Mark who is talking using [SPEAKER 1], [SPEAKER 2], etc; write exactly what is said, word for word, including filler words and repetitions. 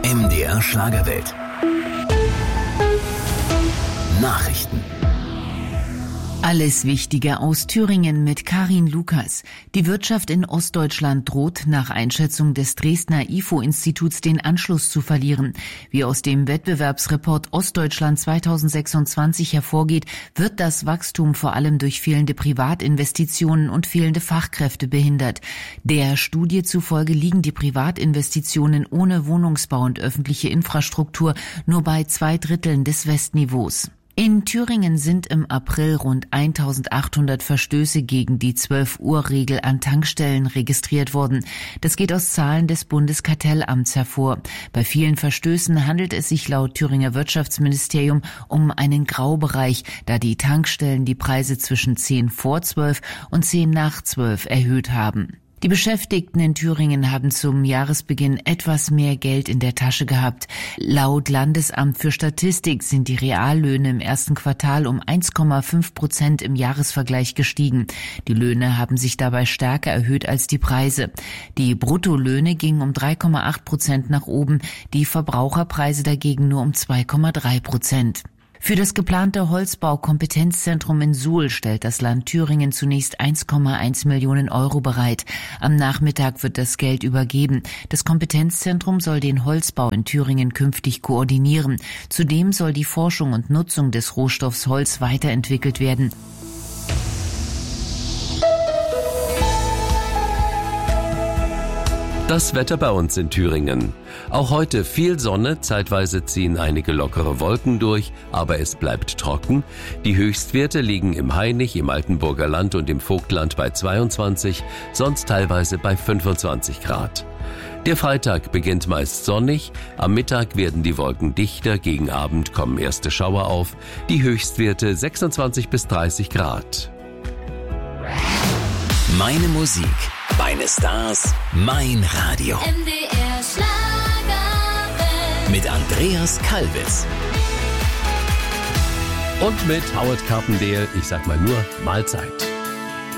[SPEAKER 1] M D R Schlagerwelt. Nachrichten.
[SPEAKER 2] Alles Wichtige aus Thüringen mit Karin Lukas. Die Wirtschaft in Ostdeutschland droht nach Einschätzung des Dresdner I F O-Instituts den Anschluss zu verlieren. Wie aus dem Wettbewerbsreport Ostdeutschland zweitausendsechsundzwanzig hervorgeht, wird das Wachstum vor allem durch fehlende Privatinvestitionen und fehlende Fachkräfte behindert. Der Studie zufolge liegen die Privatinvestitionen ohne Wohnungsbau und öffentliche Infrastruktur nur bei zwei Dritteln des Westniveaus. In Thüringen sind im April rund eintausendachthundert Verstöße gegen die zwölf-Uhr-Regel an Tankstellen registriert worden. Das geht aus Zahlen des Bundeskartellamts hervor. Bei vielen Verstößen handelt es sich laut Thüringer Wirtschaftsministerium um einen Graubereich, da die Tankstellen die Preise zwischen zehn vor zwölf und zehn nach zwölf erhöht haben. Die Beschäftigten in Thüringen haben zum Jahresbeginn etwas mehr Geld in der Tasche gehabt. Laut Landesamt für Statistik sind die Reallöhne im ersten Quartal um eins Komma fünf Prozent im Jahresvergleich gestiegen. Die Löhne haben sich dabei stärker erhöht als die Preise. Die Bruttolöhne gingen um drei Komma acht Prozent nach oben, die Verbraucherpreise dagegen nur um zwei Komma drei Prozent. Für das geplante Holzbau-Kompetenzzentrum in Suhl stellt das Land Thüringen zunächst eins Komma eins Millionen Euro bereit. Am Nachmittag wird das Geld übergeben. Das Kompetenzzentrum soll den Holzbau in Thüringen künftig koordinieren. Zudem soll die Forschung und Nutzung des Rohstoffs Holz weiterentwickelt werden.
[SPEAKER 3] Das Wetter bei uns in Thüringen. Auch heute viel Sonne, zeitweise ziehen einige lockere Wolken durch, aber es bleibt trocken. Die Höchstwerte liegen im Hainich, im Altenburger Land und im Vogtland bei zweiundzwanzig, sonst teilweise bei fünfundzwanzig Grad. Der Freitag beginnt meist sonnig, am Mittag werden die Wolken dichter, gegen Abend kommen erste Schauer auf, die Höchstwerte sechsundzwanzig bis dreißig Grad.
[SPEAKER 1] Meine Musik, meine Stars, mein Radio.
[SPEAKER 4] M D R Schlagerwelt.
[SPEAKER 1] Mit Andreas Kalbitz.
[SPEAKER 3] Und mit Howard Carpendale, ich sag mal nur Mahlzeit.